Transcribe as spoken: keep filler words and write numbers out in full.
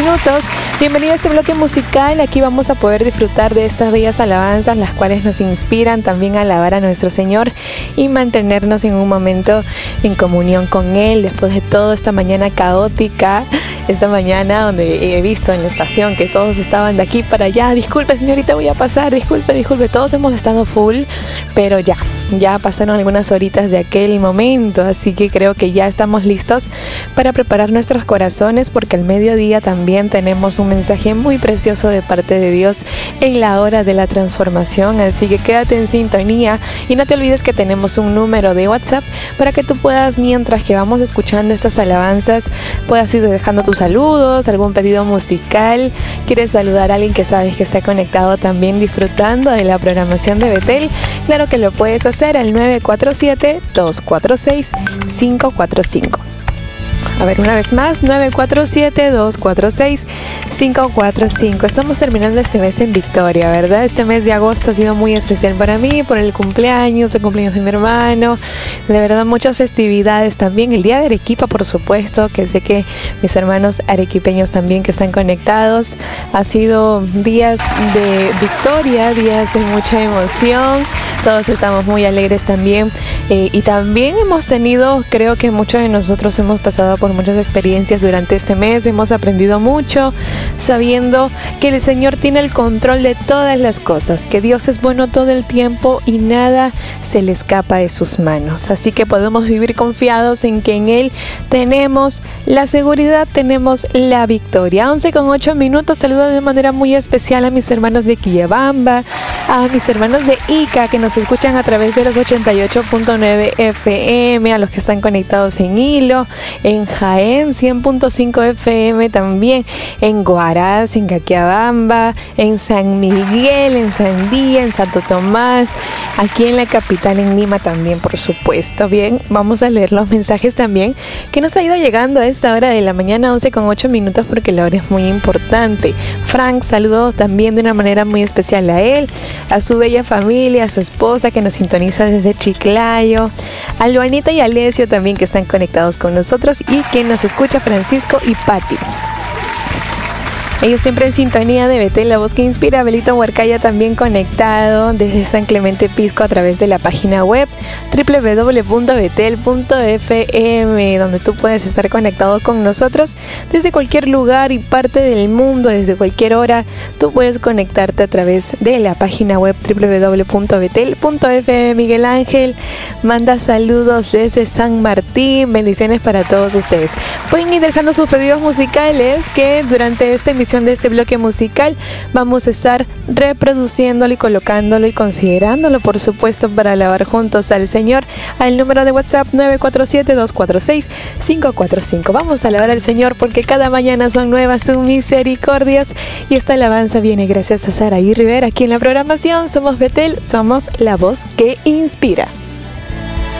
minutos. Bienvenido a este bloque musical. Aquí vamos a poder disfrutar de estas bellas alabanzas, las cuales nos inspiran también a alabar a nuestro Señor y mantenernos en un momento en comunión con Él después de toda esta mañana caótica, esta mañana donde he visto en la estación que todos estaban de aquí para allá. Disculpe, señorita, voy a pasar, disculpe, disculpe. Todos hemos estado full, pero ya, ya pasaron algunas horitas de aquel momento, así que creo que ya estamos listos para preparar nuestros corazones, porque al mediodía también tenemos un mensaje muy precioso de parte de Dios en la hora de la transformación, así que quédate en sintonía y no te olvides que tenemos un número de WhatsApp para que tú puedas, mientras que vamos escuchando estas alabanzas, puedas ir dejando tus saludos, algún pedido musical, quieres saludar a alguien que sabes que está conectado también disfrutando de la programación de Betel, claro que lo puedes hacer al nueve cuatro siete, dos cuatro seis, cinco cuatro cinco. A ver, una vez más, nueve cuatro siete, dos cuatro seis, cinco cuatro cinco. Estamos terminando este mes en victoria, ¿verdad? Este mes de agosto ha sido muy especial para mí por el cumpleaños, el cumpleaños de mi hermano. De verdad, muchas festividades también. El día de Arequipa, por supuesto, que sé que mis hermanos arequipeños también que están conectados. Ha sido días de victoria, días de mucha emoción. Todos estamos muy alegres también. Eh, y también hemos tenido, creo que muchos de nosotros hemos pasado por muchas experiencias durante este mes, hemos aprendido mucho, sabiendo que el Señor tiene el control de todas las cosas, que Dios es bueno todo el tiempo y nada se le escapa de sus manos. Así que podemos vivir confiados en que en Él tenemos la seguridad, tenemos la victoria. once con ocho minutos, saludo de manera muy especial a mis hermanos de Quillabamba, a mis hermanos de Ica que nos escuchan a través de los ochenta y ocho punto nueve F M, a los que están conectados en Hilo, en Jaén cien punto cinco F M también, en Huaraz, en Caquiabamba, en San Miguel, en Sandía, en Santo Tomás, aquí en la capital, en Lima también, por supuesto. Bien, vamos a leer los mensajes también que nos ha ido llegando a esta hora de la mañana, once con ocho minutos, porque la hora es muy importante. Frank, saludo también de una manera muy especial a él, a su bella familia, a su esposa que nos sintoniza desde Chiclayo, a Luanita y a Alessio también que están conectados con nosotros, y quien nos escucha, Francisco y Patti. Ellos siempre en sintonía de Betel, la voz que inspira. Belito Huarcaya también conectado desde San Clemente Pisco a través de la página web doble u doble u doble u punto betel punto f m, donde tú puedes estar conectado con nosotros desde cualquier lugar y parte del mundo, desde cualquier hora. Tú puedes conectarte a través de la página web doble u doble u doble u punto betel punto f m. Miguel Ángel manda saludos desde San Martín. Bendiciones para todos ustedes. Pueden ir dejando sus pedidos musicales, que durante esta emisión de este bloque musical vamos a estar reproduciéndolo y colocándolo y considerándolo, por supuesto, para alabar juntos al Señor, al número de WhatsApp nueve cuatro siete, dos cuatro seis, cinco cuatro cinco. Vamos a alabar al Señor porque cada mañana son nuevas sus misericordias, y esta alabanza viene gracias a Saraí Rivera aquí en la programación. Somos Betel, somos la voz que inspira.